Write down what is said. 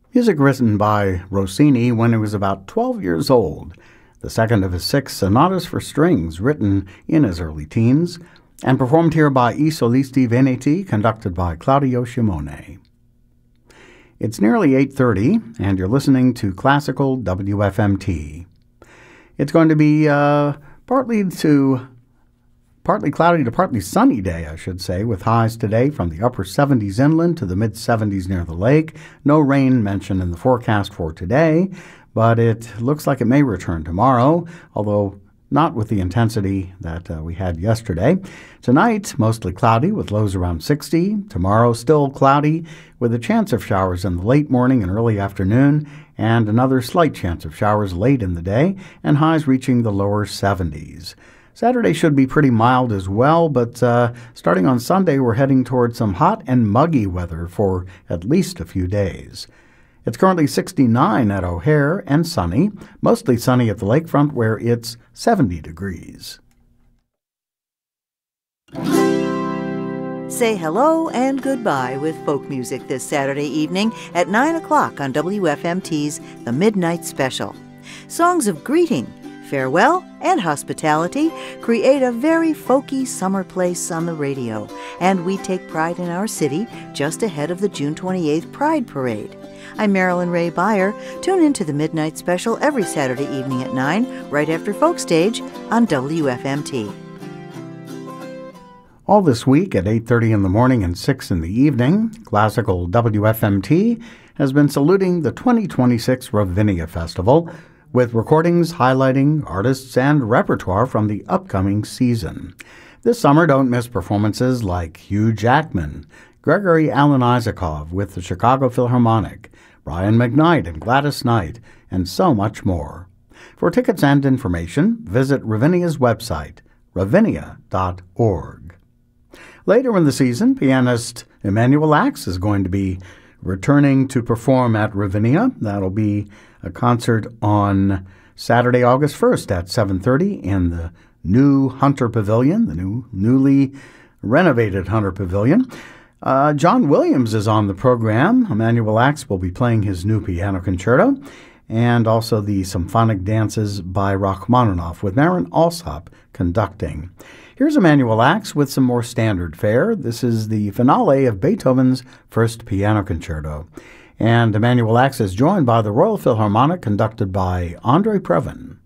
Music written by Rossini when he was about 12 years old, the second of his 6 sonatas for strings written in his early teens, and performed here by I Solisti Veneti, conducted by Claudio Shimone. It's nearly 8:30, and you're listening to Classical WFMT. It's going to be partly cloudy to partly sunny day, I should say, with highs today from the upper 70s inland to the mid-70s near the lake. No rain mentioned in the forecast for today, but it looks like it may return tomorrow, although not with the intensity that we had yesterday. Tonight, mostly cloudy with lows around 60. Tomorrow, still cloudy with a chance of showers in the late morning and early afternoon, and another slight chance of showers late in the day, and highs reaching the lower 70s. Saturday should be pretty mild as well, but starting on Sunday, we're heading towards some hot and muggy weather for at least a few days. It's currently 69 at O'Hare and sunny, mostly sunny at the lakefront where it's 70 degrees. Say hello and goodbye with folk music this Saturday evening at 9 o'clock on WFMT's The Midnight Special. Songs of greeting, farewell, and hospitality create a very folky summer place on the radio, and we take pride in our city just ahead of the June 28th Pride Parade. I'm Marilyn Ray Beyer. Tune in to the Midnight Special every Saturday evening at 9, right after Folk Stage on WFMT. All this week at 8:30 in the morning and 6 in the evening, Classical WFMT has been saluting the 2026 Ravinia Festival with recordings highlighting artists and repertoire from the upcoming season. This summer, don't miss performances like Hugh Jackman, Gregory Alan Isakov with the Chicago Philharmonic, Brian McKnight and Gladys Knight, and so much more. For tickets and information, visit Ravinia's website, ravinia.org. Later in the season, pianist Emanuel Ax is going to be returning to perform at Ravinia. That'll be a concert on Saturday, August 1st at 7:30 in the new Hunter Pavilion, the newly renovated Hunter Pavilion. John Williams is on the program. Emanuel Ax will be playing his new piano concerto, and also the symphonic dances by Rachmaninoff with Marin Alsop conducting. Here's Emanuel Ax with some more standard fare. This is the finale of Beethoven's First Piano Concerto. And Emanuel Ax is joined by the Royal Philharmonic, conducted by Andre Previn.